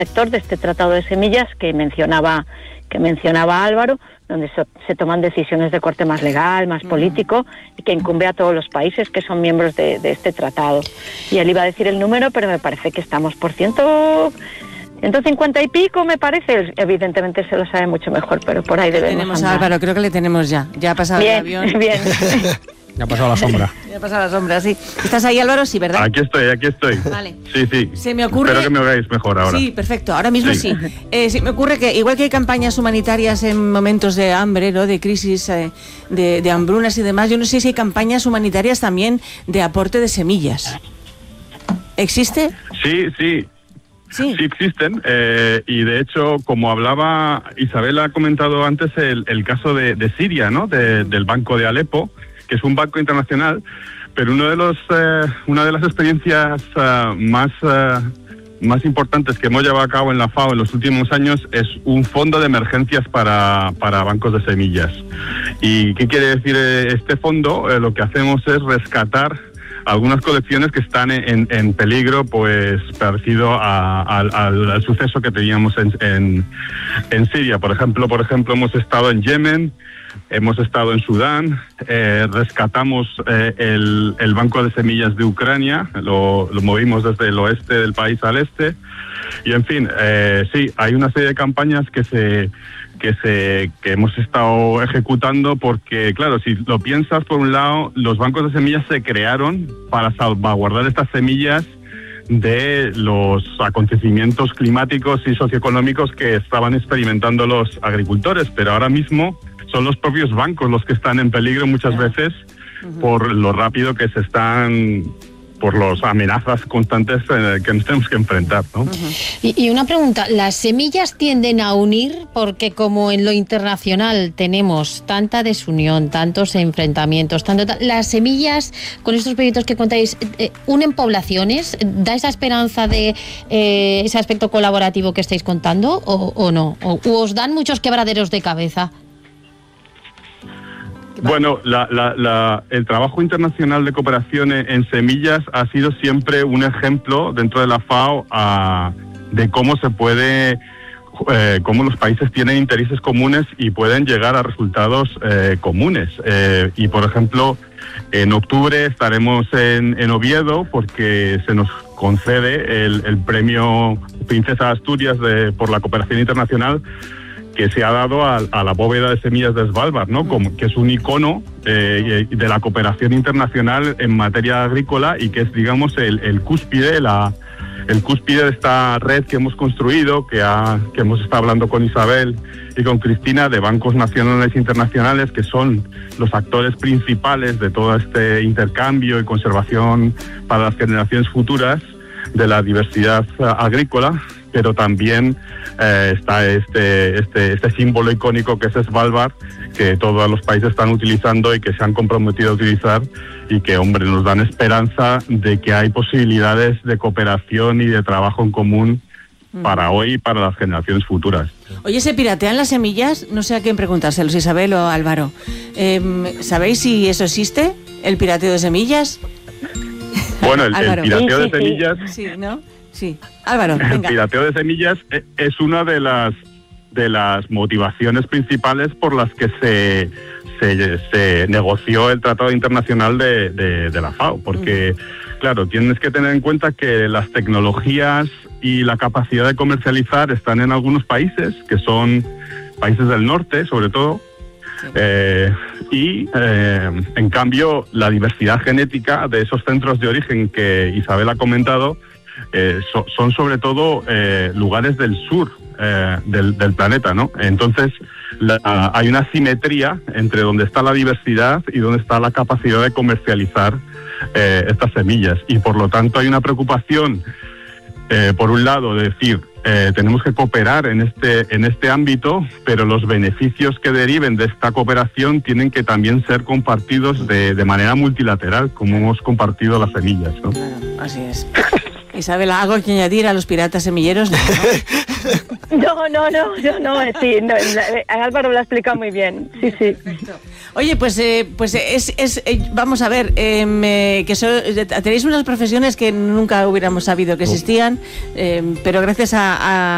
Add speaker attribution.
Speaker 1: sector de este tratado de semillas que mencionaba Álvaro, donde se toman decisiones de corte más legal, más político, y que incumbe a todos los países que son miembros de este tratado. Y él iba a decir el número, pero me parece que estamos por 150 y pico, me parece. Él, evidentemente se lo sabe mucho mejor, pero por ahí debemos
Speaker 2: tenemos
Speaker 1: andar.
Speaker 2: A Álvaro, creo que le tenemos ya. Ya ha pasado
Speaker 1: bien,
Speaker 2: el avión.
Speaker 1: Bien.
Speaker 3: Ya ha pasado la sombra.
Speaker 2: Ya ha pasado la sombra, sí. ¿Estás ahí, Álvaro? Sí, ¿verdad?
Speaker 4: Aquí estoy.
Speaker 2: Vale.
Speaker 4: Sí.
Speaker 2: Se me ocurre...
Speaker 4: Espero que me oigáis mejor ahora.
Speaker 2: Sí, perfecto. Ahora mismo sí. Se me ocurre que, igual que hay campañas humanitarias en momentos de hambre, ¿no?, de crisis, de hambrunas y demás, yo no sé si hay campañas humanitarias también de aporte de semillas. ¿Existe?
Speaker 4: Sí existen, y de hecho, como hablaba Isabel, ha comentado antes el caso de Siria, ¿no?, del Banco de Alepo, que es un banco internacional, pero una de las experiencias más importantes que hemos llevado a cabo en la FAO en los últimos años es un fondo de emergencias para bancos de semillas. ¿Y qué quiere decir este fondo? Lo que hacemos es rescatar algunas colecciones que están en peligro, pues parecido al suceso que teníamos en Siria. Por ejemplo, hemos estado en Yemen, hemos estado en Sudán, rescatamos el banco de semillas de Ucrania, lo movimos desde el oeste del país al este, y en fin, sí, hay una serie de campañas que hemos estado ejecutando, porque claro, si lo piensas, por un lado, los bancos de semillas se crearon para salvaguardar estas semillas de los acontecimientos climáticos y socioeconómicos que estaban experimentando los agricultores, pero ahora mismo son los propios bancos los que están en peligro muchas veces por lo rápido que se están, por las amenazas constantes que nos tenemos que enfrentar, ¿no?
Speaker 5: Y una pregunta, ¿las semillas tienden a unir? Porque como en lo internacional tenemos tanta desunión, tantos enfrentamientos, las semillas, con estos proyectos que contáis, ¿unen poblaciones? ¿Da esa esperanza de ese aspecto colaborativo que estáis contando o no? ¿O os dan muchos quebraderos de cabeza?
Speaker 4: Bueno, el trabajo internacional de cooperación en semillas ha sido siempre un ejemplo dentro de la FAO de cómo se puede, cómo los países tienen intereses comunes y pueden llegar a resultados comunes. Y por ejemplo, en octubre estaremos en Oviedo, porque se nos concede el premio Princesa Asturias por la cooperación internacional, que se ha dado a la bóveda de semillas de Svalbard, ¿no?, que es un icono de la cooperación internacional en materia agrícola, y que es, digamos, el cúspide de esta red que hemos construido, que hemos estado hablando con Isabel y con Cristina, de bancos nacionales e internacionales, que son los actores principales de todo este intercambio y conservación para las generaciones futuras de la diversidad agrícola. Pero también está este símbolo icónico que es Svalbard, que todos los países están utilizando y que se han comprometido a utilizar, y que, hombre, nos dan esperanza de que hay posibilidades de cooperación y de trabajo en común para hoy y para las generaciones futuras.
Speaker 2: Oye, ¿se piratean las semillas? No sé a quién preguntárselos, Isabel o Álvaro. ¿Sabéis si eso existe, el pirateo de semillas?
Speaker 4: Bueno, el pirateo de semillas...
Speaker 2: Sí, ¿no? Sí, Álvaro, venga.
Speaker 4: El pirateo de semillas es una de las motivaciones principales por las que se negoció el Tratado Internacional de la FAO, porque, claro, tienes que tener en cuenta que las tecnologías y la capacidad de comercializar están en algunos países, que son países del norte, sobre todo, en cambio, la diversidad genética de esos centros de origen que Isabel ha comentado son sobre todo lugares del sur del planeta, ¿no? Entonces hay una simetría entre donde está la diversidad y donde está la capacidad de comercializar estas semillas, y por lo tanto hay una preocupación, por un lado, de decir, tenemos que cooperar en este ámbito, pero los beneficios que deriven de esta cooperación tienen que también ser compartidos de manera multilateral, como hemos compartido las semillas, ¿no?
Speaker 2: Claro, así es. Isabel, ¿algo que añadir a los piratas semilleros?
Speaker 1: No, sí, Álvaro lo ha explicado muy bien, sí.
Speaker 2: Oye, pues vamos a ver, tenéis unas profesiones que nunca hubiéramos sabido que existían, pero gracias a